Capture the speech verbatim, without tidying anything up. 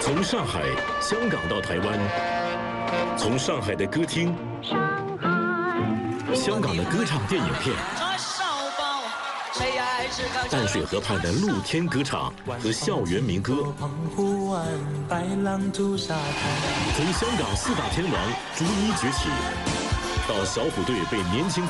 从上海、香港到台湾，从上海的歌厅、香港的歌唱电影片，淡水河畔的露天歌场和校园民歌，从香港四大天王逐一崛起，到小虎队被年轻